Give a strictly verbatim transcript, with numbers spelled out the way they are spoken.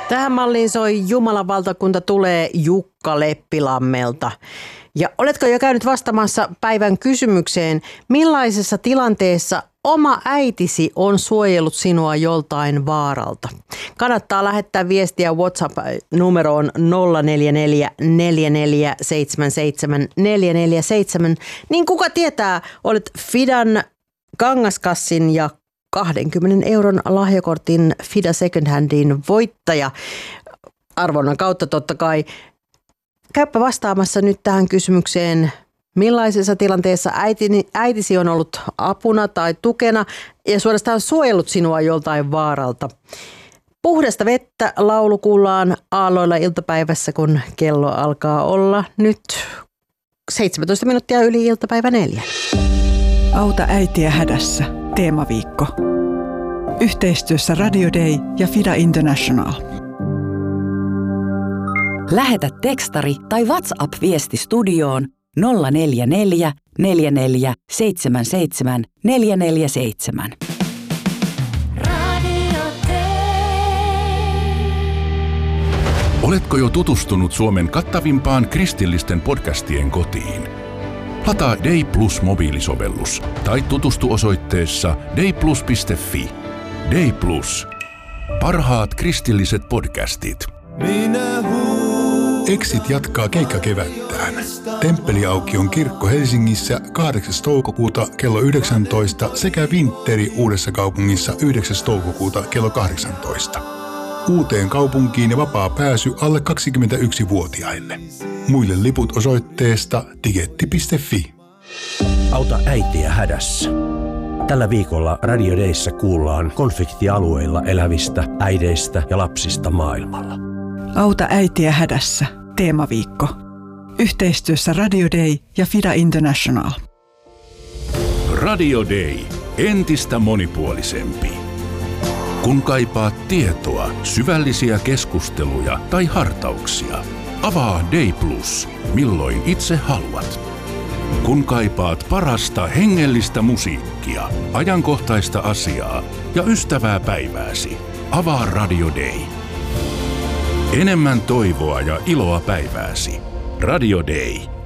Tähän malliin soi Jumalan valtakunta tulee Jukka Leppilammelta. Ja oletko jo käynyt vastaamassa päivän kysymykseen, millaisessa tilanteessa oma äitisi on suojellut sinua joltain vaaralta? Kannattaa lähettää viestiä WhatsApp-numeroon nolla neljä neljä neljä neljä seitsemän seitsemän neljä neljä seitsemän. Niin kuka tietää, olet Fidan kangaskassin ja kahdenkymmenen euron lahjakortin Fida Second Handin voittaja. Arvonnan kautta totta kai. Käypä vastaamassa nyt tähän kysymykseen, millaisessa tilanteessa äitini, äitisi on ollut apuna tai tukena ja suorastaan suojellut sinua joltain vaaralta. Puhdasta vettä laulu kuullaan aalloilla iltapäivässä, kun kello alkaa olla nyt seitsemäntoista minuuttia yli iltapäivä neljä. Auta äitiä hädässä. Teemaviikko. Yhteistyössä Radio Day ja Fida International. Lähetä tekstari tai WhatsApp-viesti studioon nolla neljä neljä neljä neljä seitsemän seitsemän neljä neljä seitsemän. Oletko jo tutustunut Suomen kattavimpaan kristillisten podcastien kotiin? Lataa Day Plus mobiilisovellus tai tutustu osoitteessa day plus piste fi. Day Plus. Parhaat kristilliset podcastit. Exit jatkaa keikkakevättään. Temppeliaukion kirkko Helsingissä kahdeksas toukokuuta kello yhdeksäntoista sekä Vintteri Uudessa kaupungissa yhdeksäs toukokuuta kello kahdeksantoista. Uuteen kaupunkiin ja vapaa pääsy alle kaksikymmentäyksivuotiaille. Muille liput osoitteesta tigetti piste fi. Auta äitiä hädässä. Tällä viikolla Radio Dayssä kuullaan konfliktialueilla elävistä äideistä ja lapsista maailmalla. Auta äitiä hädässä. Teemaviikko. Yhteistyössä Radio Day ja Fida International. Radio Day. Entistä monipuolisempi. Kun kaipaat tietoa, syvällisiä keskusteluja tai hartauksia, avaa Day Plus, milloin itse haluat. Kun kaipaat parasta hengellistä musiikkia, ajankohtaista asiaa ja ystävää päivääsi, avaa Radio Day. Enemmän toivoa ja iloa päivääsi. Radio Day.